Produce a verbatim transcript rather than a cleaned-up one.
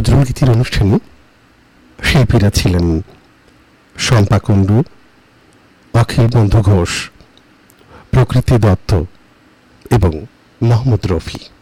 নজরুলগীতির অনুষ্ঠানে শিল্পীরা ছিলেন শম্পা কুণ্ডু, অখিল বন্ধু ঘোষ, প্রকৃতি দত্ত এবং মোহাম্মদ রফি।